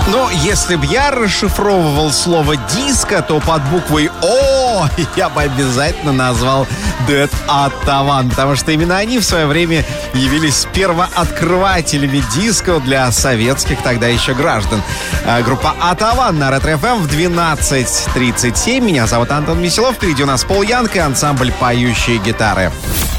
Ну, если бы я расшифровывал слово «диско», то под буквой «О» я бы обязательно назвал дуэт «Атаван», потому что именно они в свое время явились первооткрывателями диско для советских тогда еще граждан. Группа «Атаван» на Ретро-ФМ в 12:37. Меня зовут Антон Веселов. Впереди у нас Пол Янг и ансамбль «Поющие гитары».